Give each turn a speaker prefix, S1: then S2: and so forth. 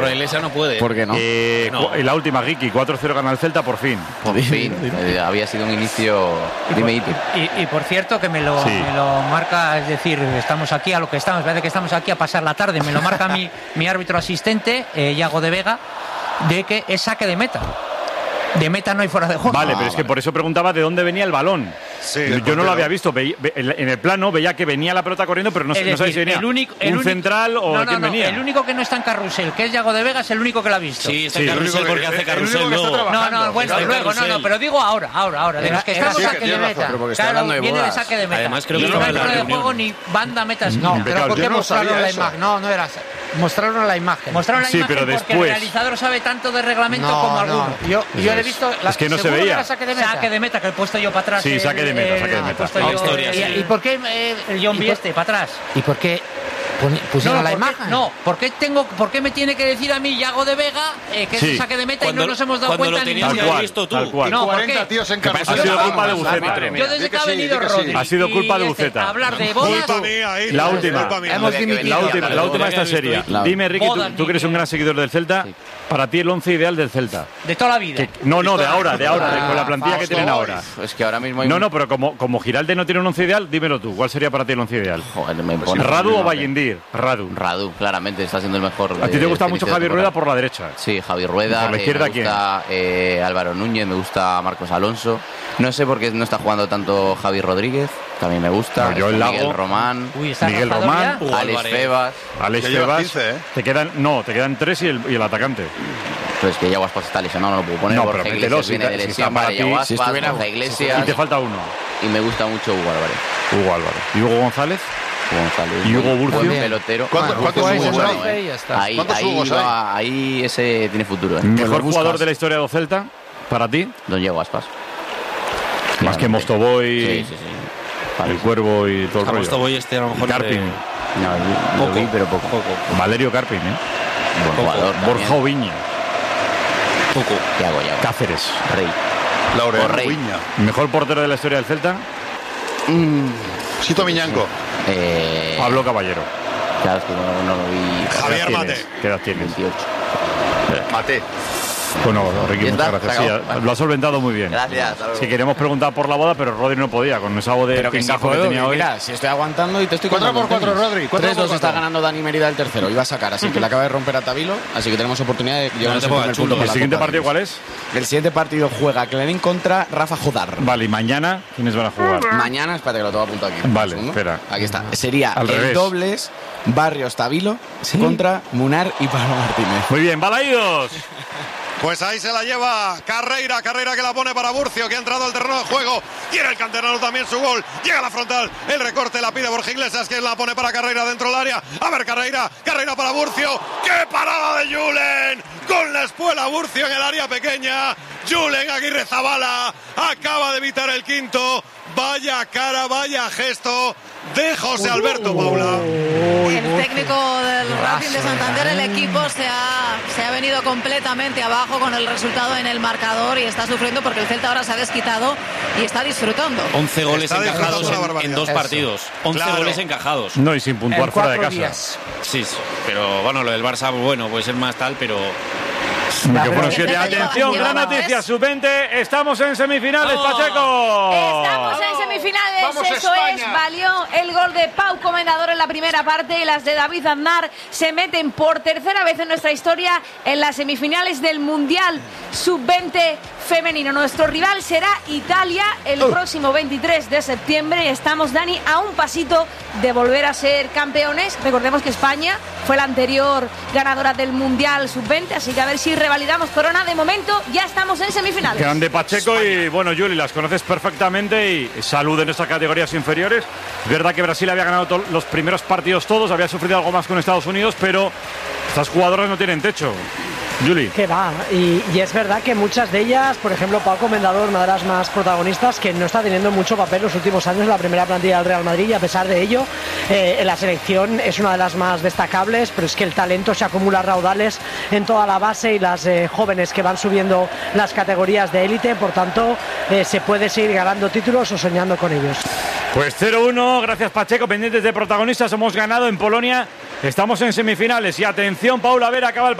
S1: Borja Iglesias no puede.
S2: ¿Por qué no?
S3: Y la última, Ricky, 4-0 gana el Celta por fin.
S2: Por fin. Había sido un inicio...
S4: Y por cierto, que me lo marca, es decir, estamos aquí a lo que estamos, parece que estamos aquí a pasar la tarde, me lo marca mi árbitro asistente, Iago de Vega, de que es saque de meta. De meta no hay fuera de juego.
S3: Vale, pero es que por eso preguntaba de dónde venía el balón.
S5: Sí,
S3: yo no lo había visto. En el plano veía que venía la pelota corriendo, pero no sabía si venía un central o de quién venía.
S4: El único que no está en carrusel, que es Iago de Vega, es el único que lo ha visto.
S1: Sí, está en carrusel porque hace carrusel luego.
S4: No, pero digo ahora. De los que estamos saque de meta. Claro, viene de saque de meta.
S1: Además, creo
S4: que
S1: no
S4: no hay fuera de juego ni banda metas.
S6: No, pero ¿por qué mostraron la imagen? No era... Mostraron la imagen.
S4: Mostraron la imagen
S3: pero
S4: porque
S3: después...
S4: el realizador sabe tanto de reglamento como alguno.
S6: Yo le he visto...
S3: Es que no se veía.
S4: Saque de meta, que he puesto yo para atrás.
S3: Sí, saque de meta.
S6: ¿Y por qué...
S4: El John Bieste, para atrás.
S6: ¿Y por qué pusieron la imagen?
S4: No, ¿por qué me tiene que decir a mí Iago de Vega que es saque de meta y no nos hemos dado cuenta ni
S1: lo tenías visto tú?
S4: No,
S5: 40 tíos en carrusel.
S3: Ha sido culpa de Buceta.
S4: Yo desde que ha venido Rodri.
S3: Ha sido culpa de Buceta.
S4: Hablar de bodas.
S3: La última. La última está seria. Dime, Ricky, tú que eres un gran seguidor del Celta, para ti el 11 ideal del Celta.
S4: De toda la vida.
S3: No, de ahora, con la plantilla que tienen ahora.
S2: Es que ahora mismo hay...
S3: No, pero como Giralde no tiene un 11 ideal, dímelo tú. ¿Cuál sería para ti el 11 ideal?
S2: Joder, me pone...
S3: ¿Radu o Vallendir? Radu,
S2: claramente, está siendo el mejor.
S3: ¿A ti te gusta mucho Javi Rueda por la derecha?
S2: Sí, Javi Rueda.
S3: ¿Por la izquierda
S2: me gusta Álvaro Núñez, me gusta Marcos Alonso. No sé por qué no está jugando tanto Javi Rodríguez, también me gusta.
S3: Miguel
S2: Román.
S3: Miguel Román.
S2: Alex Febas.
S3: Te quedan 3 y el atacante.
S2: Pues que Yago Aspas está lesionado, no lo puedo poner.
S3: No,
S2: Borja
S3: pero
S2: Iglesias viene de lesión. Borja Iglesias.
S3: Y te falta uno.
S2: Y me gusta mucho Hugo Álvarez.
S3: ¿Y Hugo González? Y Hugo Burcio.
S2: Buen pelotero.
S5: ¿Cuántos Hugos hay?
S2: Ahí ese tiene futuro.
S3: ¿Mejor jugador de la historia del Celta? ¿Para ti?
S2: Don Yago Aspas.
S3: Más que Mostovoy,
S2: Sí.
S3: El Cuervo y todo el rollo.
S1: Mostovoy a lo mejor...
S3: Carpin.
S2: No, lo vi, pero poco.
S3: Valerio Carpin,
S2: Buen jugador.
S3: Borja Oviña.
S1: Poco.
S2: Yago.
S3: Cáceres.
S2: Rey.
S5: Laureano Viña.
S3: ¿Mejor portero de la historia del Celta?
S5: Sito Miñanco.
S3: Pablo Caballero.
S2: Claro, es que no lo vi.
S5: Javier Mate.
S3: ¿Qué edad tienes?
S2: 28.
S5: Mate.
S3: Bueno, Ricky, muchas gracias. Sí, lo has solventado muy bien.
S2: Gracias.
S3: Si queríamos preguntar por la boda, pero Rodri no podía, con esa voz de pingazo que tenía hoy.
S2: Mira, si estoy aguantando y te estoy
S5: 4x4, Rodri.
S2: 3-2 está ganando Dani Mérida el tercero. Iba a sacar, así que le acaba de romper a Tavilo. Así que tenemos oportunidad de llevarnos el primer punto.
S3: ¿El siguiente partido cuál es?
S2: El siguiente partido juega Klein contra Rafa Jodar.
S3: Vale, ¿y mañana quiénes van a jugar?
S2: Mañana, espérate que lo tengo apuntado aquí.
S3: Vale, espera.
S2: Aquí está. Sería
S3: al
S2: el
S3: revés.
S2: dobles Barrios Tavilo contra Munar y Pablo Martínez.
S3: Muy bien, balaídos.
S7: Pues ahí se la lleva Carreira que la pone para Burcio, que ha entrado al terreno de juego. Quiere el canterano también su gol. Llega a la frontal, el recorte la pide Borja Iglesias, que la pone para Carreira dentro del área. A ver, Carreira para Burcio. ¡Qué parada de Julen! Con la espuela Burcio en el área pequeña. Julen Aguirre Zabala acaba de evitar el quinto. Vaya cara, vaya gesto de José Alberto Paula.
S8: El técnico del Racing de Santander, el equipo se ha venido completamente abajo con el resultado en el marcador y está sufriendo porque el Celta ahora se ha desquitado y está disfrutando.
S1: 11 goles encajados en 2 partidos. 11 goles encajados.
S3: No, y sin puntuar fuera de casa.
S1: Sí, pero bueno, lo del Barça, bueno, puede ser más tal, pero...
S3: Atención, gran noticia, sub-20, estamos en semifinales, Pacheco.
S9: Estamos en semifinales,
S5: Vamos,
S9: eso
S5: España.
S9: es, valió el gol de Pau Comendador en la primera parte y las de David Aznar se meten por tercera vez en nuestra historia en las semifinales del Mundial sub-20 femenino. Nuestro rival será Italia el próximo 23 de septiembre y estamos, Dani, a un pasito de volver a ser campeones. Recordemos que España fue la anterior ganadora del Mundial sub-20, así que a ver si revalidamos corona. De momento ya estamos en semifinales.
S3: Grande Pacheco. España. Y bueno, Juli, las conoces perfectamente y salud en esas categorías inferiores. Es verdad que Brasil había ganado los primeros partidos todos, había sufrido algo más con Estados Unidos, pero estas jugadoras no tienen techo. Juli.
S10: Que va, y es verdad que muchas de ellas, por ejemplo, Pau Comendador, una de las más protagonistas, que no está teniendo mucho papel los últimos años en la primera plantilla del Real Madrid, y a pesar de ello, en la selección es una de las más destacables, pero es que el talento se acumula a raudales en toda la base y las jóvenes que van subiendo las categorías de élite, por tanto, se puede seguir ganando títulos o soñando con ellos.
S3: Pues 0-1, gracias Pacheco, pendientes de protagonistas, hemos ganado en Polonia, estamos en semifinales y atención, Paula Vera acaba el